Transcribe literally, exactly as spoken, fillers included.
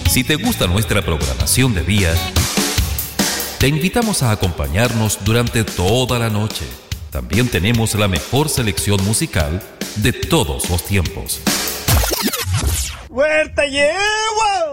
Si te gusta nuestra programación de día, te invitamos a acompañarnos durante toda la noche. También tenemos la mejor selección musical de todos los tiempos. ¡Huerta lleva!